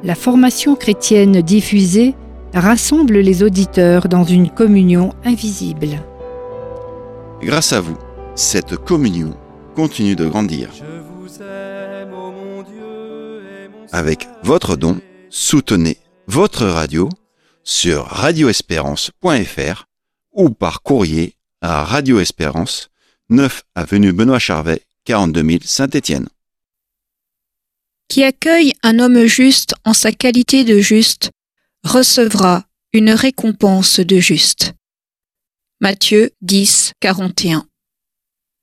La formation chrétienne diffusée rassemble les auditeurs dans une communion invisible. Grâce à vous, cette communion continue de grandir. Avec votre don, soutenez votre radio sur radioespérance.fr ou par courrier à Radio Espérance, 9 avenue Benoît Charvet, 42 000 Saint-Étienne. Qui accueille un homme juste en sa qualité de juste recevra une récompense de juste. Matthieu 10, 41.